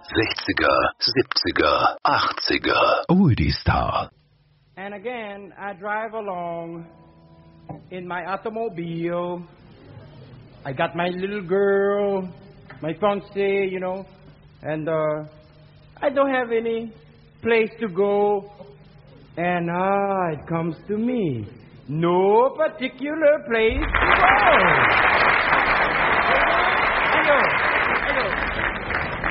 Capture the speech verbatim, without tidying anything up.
sechziger, siebziger, achtziger. Oldie Star. And again, I drive along in my automobile. I got my little girl, my fiancée, you know, and uh, I don't have any place to go. And ah, it comes to me. No particular place to go. Hello. Hello.